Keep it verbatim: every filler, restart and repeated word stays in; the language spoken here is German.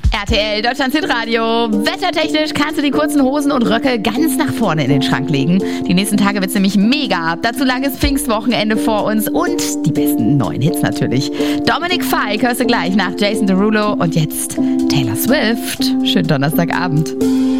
R T L Deutschland Hitradio. Wettertechnisch kannst du die kurzen Hosen und Röcke ganz nach vorne in den Schrank legen. Die nächsten Tage wird es nämlich mega. Dazu langes Pfingstwochenende vor uns und die besten neuen Hits natürlich. Dominic Fike hörst du gleich nach Jason Derulo und jetzt Taylor Swift. Schönen Donnerstagabend.